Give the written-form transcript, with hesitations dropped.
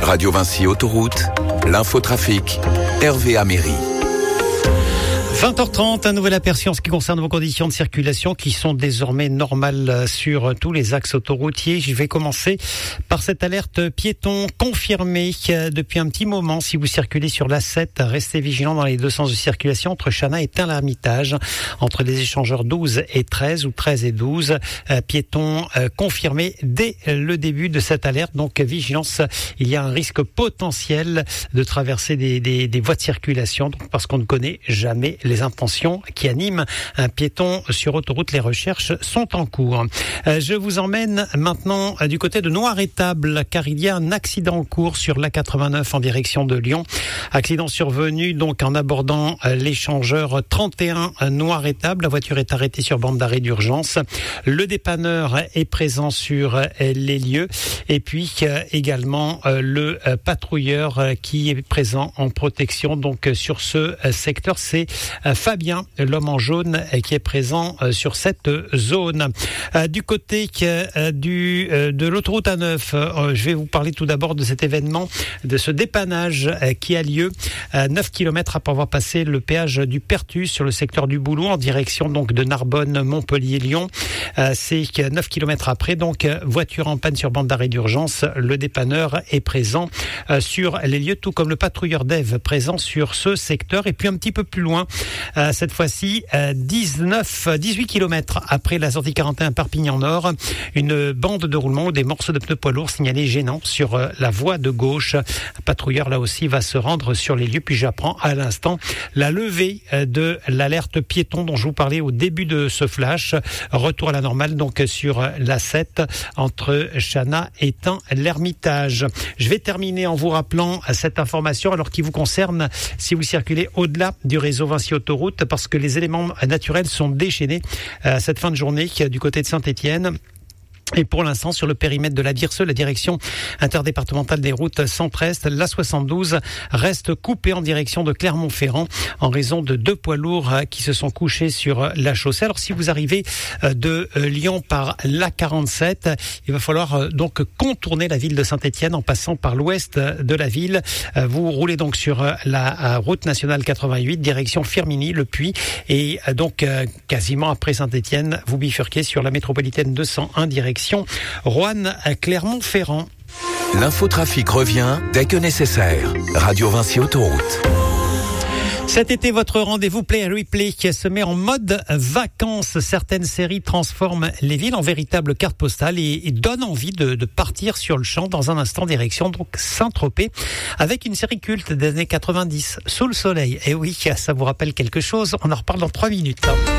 Radio Vinci Autoroute, l'infotrafic, Hervé Améry. 20h30, un nouvel aperçu en ce qui concerne vos conditions de circulation qui sont désormais normales sur tous les axes autoroutiers. Je vais commencer par cette alerte piéton confirmée depuis un petit moment. Si vous circulez sur l'A7, restez vigilants dans les deux sens de circulation entre Chana et Tain-l'Hermitage, entre les échangeurs 12 et 13 ou 13 et 12. Piéton confirmé dès le début de cette alerte. Donc vigilance, il y a un risque potentiel de traverser des voies de circulation parce qu'on ne connaît jamais les intentions qui animent un piéton sur autoroute. Les recherches sont en cours. Je vous emmène maintenant du côté de Noiretable car il y a un accident en cours sur l'A89 en direction de Lyon. Accident survenu donc en abordant l'échangeur 31 Noiretable. La voiture est arrêtée sur bande d'arrêt d'urgence. Le dépanneur est présent sur les lieux et puis également le patrouilleur qui est présent en protection donc sur ce secteur. C'est Fabien, l'homme en jaune, qui est présent sur cette zone. Du côté de l'autoroute A9, je vais vous parler tout d'abord de cet événement, de ce dépannage qui a lieu 9 km après avoir passé le péage du Pertus sur le secteur du Boulot en direction donc de Narbonne, Montpellier, Lyon. C'est 9 km après, donc voiture en panne sur bande d'arrêt d'urgence. Le dépanneur est présent sur les lieux, tout comme le patrouilleur d'Ève présent sur ce secteur. Et puis un petit peu plus loin, cette fois-ci 18 km après la sortie 41 Perpignan-Nord, une bande de roulement ou des morceaux de pneus poids lourds signalés gênants sur la voie de gauche. Un patrouilleur là aussi va se rendre sur les lieux. Puis j'apprends à l'instant la levée de l'alerte piéton dont je vous parlais au début de ce flash. Retour à la normale donc sur l'A7 entre Chana et Tain-l'Hermitage. Je vais terminer en vous rappelant cette information alors qui vous concerne si vous circulez au-delà du réseau Vinci Autoroute parce que les éléments naturels sont déchaînés cette fin de journée du côté de Saint-Étienne. Et pour l'instant, sur le périmètre de la DIRSE, la direction interdépartementale des routes centre-est, la 72 reste coupée en direction de Clermont-Ferrand en raison de deux poids lourds qui se sont couchés sur la chaussée. Alors, si vous arrivez de Lyon par l'A47, il va falloir donc contourner la ville de Saint-Étienne en passant par l'ouest de la ville. Vous roulez donc sur la route nationale 88, direction Firminy, le Puy, et donc quasiment après Saint-Étienne, vous bifurquez sur la métropolitaine 201, direction Roanne à Clermont-Ferrand. L'infotrafic revient dès que nécessaire. Radio Vinci Autoroute. Cet été, votre rendez-vous Play Replay qui se met en mode vacances. Certaines séries transforment les villes en véritables cartes postales et donnent envie de partir sur le champ dans un instant direction donc Saint-Tropez avec une série culte des années 90, Sous le soleil. Et oui, ça vous rappelle quelque chose. On en reparle dans 3 minutes.